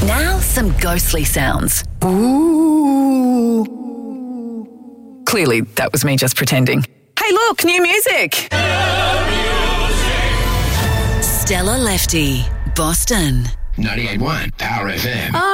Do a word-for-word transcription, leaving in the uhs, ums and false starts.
Now, some ghostly sounds. Ooh. Clearly, that was me just pretending. Hey, look, new music. Stella Lefty, Boston. ninety-eight point one Power F M.